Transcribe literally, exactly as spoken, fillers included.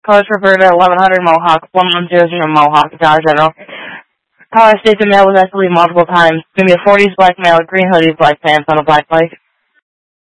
Colors preferred at eleven hundred Mohawk, one one zero zero Mohawk, Dollar General. Caller states the male was actually multiple times. Give me a forties black male, green hoodie, black pants on a black bike.